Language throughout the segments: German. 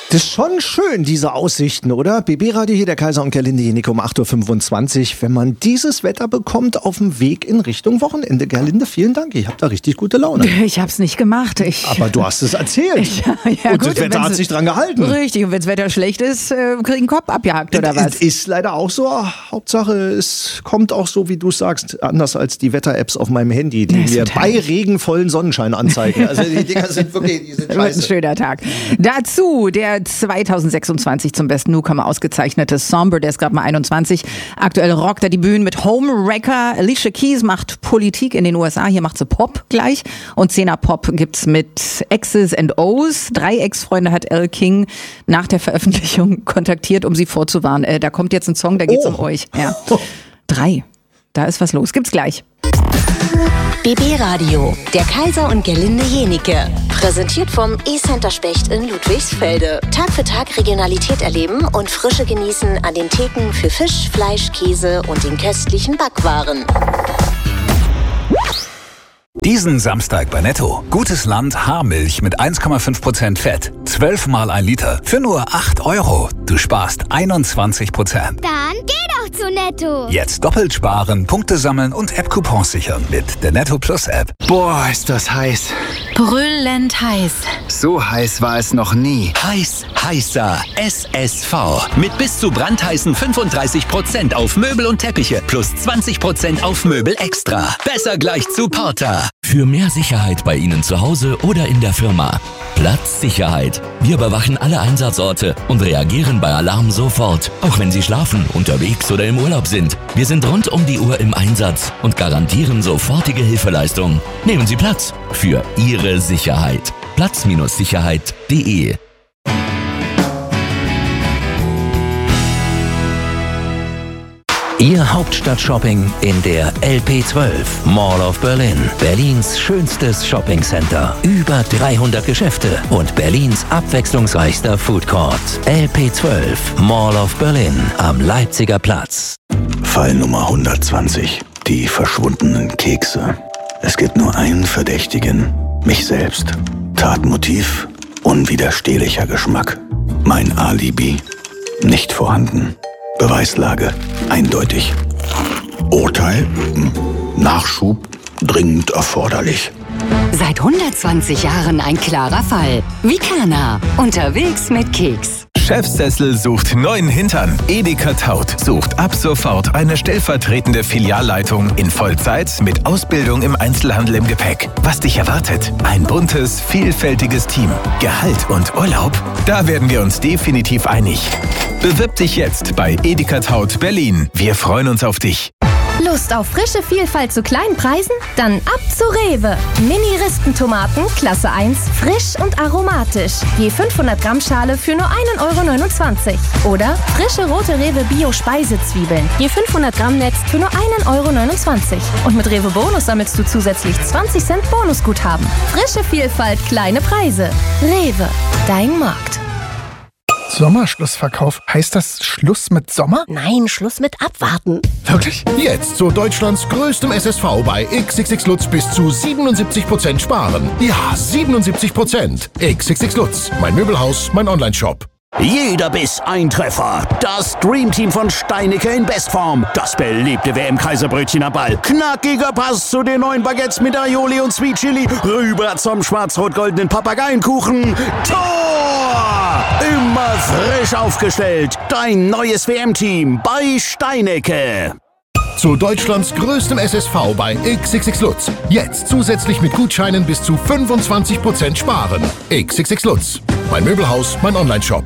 Das ist schon schön, diese Aussichten, oder? BB-Radio hier, der Kaiser und Gerlinde Jenike um 8.25 Uhr. Wenn man dieses Wetter bekommt auf dem Weg in Richtung Wochenende. Gerlinde, vielen Dank. Ich habe da richtig gute Laune. Ich habe es nicht gemacht. Aber du hast es erzählt. Ja, und gut, das Wetter hat sich dran gehalten. Richtig. Und wenn das Wetter schlecht ist, krieg ich einen Kopf abgehackt, oder was? Ist leider auch so. Hauptsache, es kommt auch so, wie du sagst, anders als die Wetter-Apps auf meinem Handy, die mir bei regenvollen Sonnenschein anzeigen. Also die Dinger sind wirklich, die sind scheiße. Ein schöner Tag. Dazu der 2026 zum besten Newcomer ausgezeichnete Somber, der ist gerade mal 21. Aktuell rockt er die Bühnen mit Homewrecker. Alicia Keys macht Politik in den USA. Hier macht sie Pop gleich. Und 10er Pop gibt's mit X's and O's. 3 Ex-Freunde hat Elle King nach der Veröffentlichung kontaktiert, um sie vorzuwarnen. Da kommt jetzt ein Song, da geht's um euch. Ja. 3. Da ist was los. Gibt's gleich. BB Radio, der Kaiser und Gerlinde Jenike. Präsentiert vom E-Center Specht in Ludwigsfelde. Tag für Tag Regionalität erleben und Frische genießen an den Theken für Fisch, Fleisch, Käse und den köstlichen Backwaren. Diesen Samstag bei Netto. Gutes Land Haarmilch mit 1,5% Fett. 12 mal 1 Liter für nur 8 €. Du sparst 21%. Dann geh doch zu Netto. Jetzt doppelt sparen, Punkte sammeln und App-Coupons sichern mit der Netto Plus App. Boah, ist das heiß. Brüllend heiß. So heiß war es noch nie. Heißer SSV. Mit bis zu brandheißen 35% auf Möbel und Teppiche plus 20% auf Möbel extra. Besser gleich zu Porter. Für mehr Sicherheit bei Ihnen zu Hause oder in der Firma. Platzsicherheit. Wir überwachen alle Einsatzorte und reagieren bei Alarm sofort, auch wenn Sie schlafen, unterwegs oder im Urlaub sind. Wir sind rund um die Uhr im Einsatz und garantieren sofortige Hilfeleistung. Nehmen Sie Platz für Ihre Sicherheit. Platz-sicherheit.de. Ihr Hauptstadt-Shopping in der LP12 Mall of Berlin. Berlins schönstes Shoppingcenter. Über 300 Geschäfte und Berlins abwechslungsreichster Food Court. LP12 Mall of Berlin am Leipziger Platz. Fall Nummer 120. Die verschwundenen Kekse. Es gibt nur einen Verdächtigen. Mich selbst. Tatmotiv. Unwiderstehlicher Geschmack. Mein Alibi. Nicht vorhanden. Beweislage eindeutig. Urteil? Nachschub dringend erforderlich. Seit 120 Jahren ein klarer Fall. Vicana. Unterwegs mit Keks. Chefsessel sucht neuen Hintern. Edeka Taut sucht ab sofort eine stellvertretende Filialleitung in Vollzeit mit Ausbildung im Einzelhandel im Gepäck. Was dich erwartet? Ein buntes, vielfältiges Team. Gehalt und Urlaub? Da werden wir uns definitiv einig. Bewirb dich jetzt bei Edeka Taut Berlin. Wir freuen uns auf dich. Lust auf frische Vielfalt zu kleinen Preisen? Dann ab zu Rewe. Mini-Ristentomaten, Klasse 1, frisch und aromatisch. Je 500 Gramm Schale für nur 1,29 €. Oder frische rote Rewe Bio-Speisezwiebeln. Je 500 Gramm Netz für nur 1,29 €. Und mit Rewe Bonus sammelst du zusätzlich 20 Cent Bonusguthaben. Frische Vielfalt, kleine Preise. Rewe, dein Markt. Sommerschlussverkauf. Heißt das Schluss mit Sommer? Nein, Schluss mit Abwarten. Wirklich? Jetzt zu Deutschlands größtem SSV bei XXX Lutz bis zu 77% sparen. Ja, 77%. XXX Lutz. Mein Möbelhaus, mein Onlineshop. Jeder Biss ein Treffer. Das Dreamteam von Steinecke in Bestform. Das beliebte WM-Kaiserbrötchen am Ball. Knackiger Pass zu den neuen Baguettes mit Aioli und Sweet Chili. Rüber zum schwarz-rot-goldenen Papageienkuchen. Tor! Immer frisch aufgestellt. Dein neues WM-Team bei Steinecke. Zu Deutschlands größtem SSV bei XXX Lutz. Jetzt zusätzlich mit Gutscheinen bis zu 25% sparen. XXX Lutz. Mein Möbelhaus, mein Onlineshop.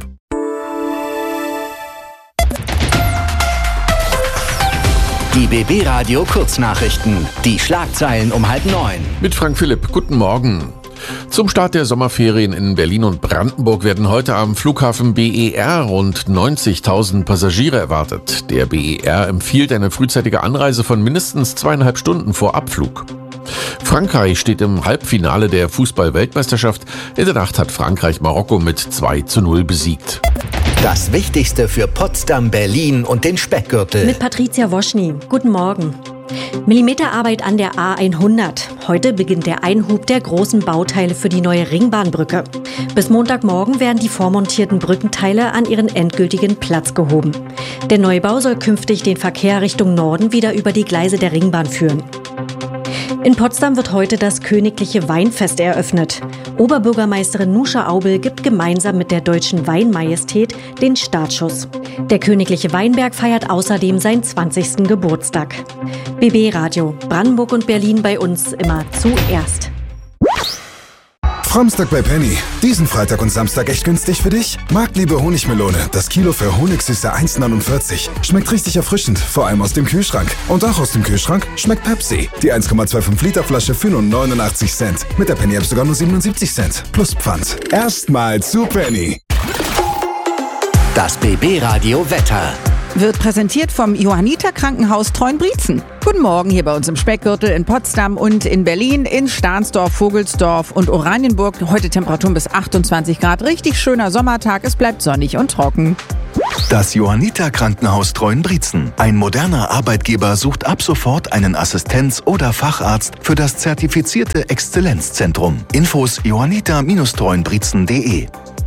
Die BB Radio Kurznachrichten. Die Schlagzeilen um 8:30. Mit Frank Philipp. Guten Morgen. Zum Start der Sommerferien in Berlin und Brandenburg werden heute am Flughafen BER rund 90.000 Passagiere erwartet. Der BER empfiehlt eine frühzeitige Anreise von mindestens 2,5 Stunden vor Abflug. Frankreich steht im Halbfinale der Fußball-Weltmeisterschaft. In der Nacht hat Frankreich Marokko mit 2:0 besiegt. Das Wichtigste für Potsdam, Berlin und den Speckgürtel. Mit Patricia Woschny. Guten Morgen. Millimeterarbeit an der A100. Heute beginnt der Einhub der großen Bauteile für die neue Ringbahnbrücke. Bis Montagmorgen werden die vormontierten Brückenteile an ihren endgültigen Platz gehoben. Der Neubau soll künftig den Verkehr Richtung Norden wieder über die Gleise der Ringbahn führen. In Potsdam wird heute das Königliche Weinfest eröffnet. Oberbürgermeisterin Nuscha Aubel gibt gemeinsam mit der Deutschen Weinmajestät den Startschuss. Der Königliche Weinberg feiert außerdem seinen 20. Geburtstag. BB Radio, Brandenburg und Berlin bei uns immer zuerst. Framstag bei Penny. Diesen Freitag und Samstag echt günstig für dich? Marktliebe Honigmelone. Das Kilo für Honigsüße 1,49. Schmeckt richtig erfrischend, vor allem aus dem Kühlschrank. Und auch aus dem Kühlschrank schmeckt Pepsi. Die 1,25 Liter Flasche für nur 89 Cent. Mit der Penny App sogar nur 77 Cent. Plus Pfand. Erstmal zu Penny. Das BB Radio Wetter wird präsentiert vom Johanniter Krankenhaus Treuenbrietzen. Guten Morgen hier bei uns im Speckgürtel in Potsdam und in Berlin, in Stahnsdorf, Vogelsdorf und Oranienburg. Heute Temperaturen bis 28 Grad. Richtig schöner Sommertag. Es bleibt sonnig und trocken. Das Johanniter Krankenhaus Treuenbrietzen. Ein moderner Arbeitgeber sucht ab sofort einen Assistenz- oder Facharzt für das zertifizierte Exzellenzzentrum. Infos johanniter-treuenbrietzen.de.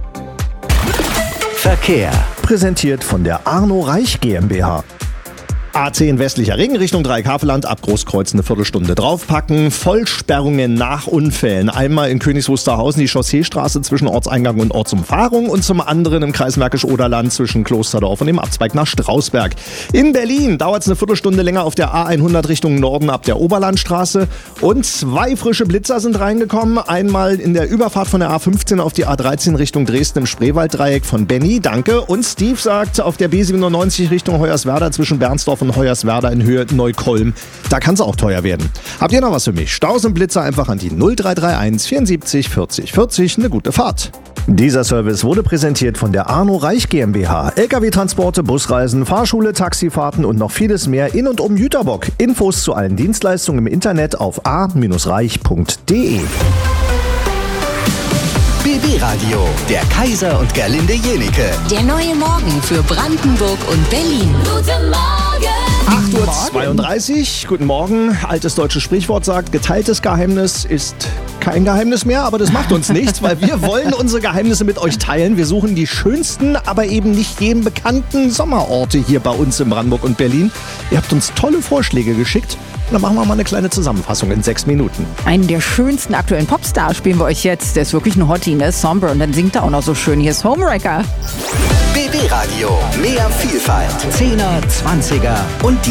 Verkehr. Präsentiert von der Arno Reich GmbH. A10 westlicher Ring Richtung Dreieck-Havelland, ab Großkreuz eine Viertelstunde draufpacken. Vollsperrungen nach Unfällen. Einmal in Königs Wusterhausen die Chausseestraße zwischen Ortseingang und Ortsumfahrung und zum anderen im Kreis Märkisch-Oderland zwischen Klosterdorf und dem Abzweig nach Strausberg. In Berlin dauert es eine Viertelstunde länger auf der A100 Richtung Norden ab der Oberlandstraße. Und 2 frische Blitzer sind reingekommen. Einmal in der Überfahrt von der A15 auf die A13 Richtung Dresden im Spreewalddreieck von Benny. Danke. Und Steve sagt, auf der B97 Richtung Hoyerswerda zwischen Bernsdorf und Hoyerswerda in Höhe Neukolm. Da kann es auch teuer werden. Habt ihr noch was für mich? Staus und Blitzer einfach an die 0331 74 40 40. Eine gute Fahrt. Dieser Service wurde präsentiert von der Arno Reich GmbH. Lkw-Transporte, Busreisen, Fahrschule, Taxifahrten und noch vieles mehr in und um Jüterbock. Infos zu allen Dienstleistungen im Internet auf a-reich.de. BB Radio, der Kaiser und Gerlinde Jenike. Der neue Morgen für Brandenburg und Berlin. Guten Morgen! 8:32 Uhr, guten Morgen. Altes deutsches Sprichwort sagt, geteiltes Geheimnis ist kein Geheimnis mehr, aber das macht uns nichts, weil wir wollen unsere Geheimnisse mit euch teilen. Wir suchen die schönsten, aber eben nicht jedem bekannten Sommerorte hier bei uns in Brandenburg und Berlin. Ihr habt uns tolle Vorschläge geschickt. Dann machen wir mal eine kleine Zusammenfassung in 6 Minuten. Einen der schönsten aktuellen Popstars spielen wir euch jetzt. Der ist wirklich ein Hottie, ne? Somber. Und dann singt er auch noch so schön. Hier ist Homewrecker. BB Radio, mehr Vielfalt. 10er, 20er und die